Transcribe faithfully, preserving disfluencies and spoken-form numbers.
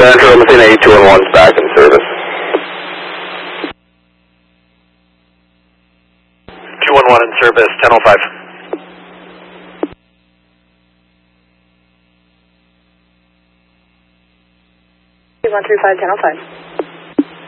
Center, I'm seeing eight two one one back in service. two one one in service, ten oh five. one three five, ten oh five.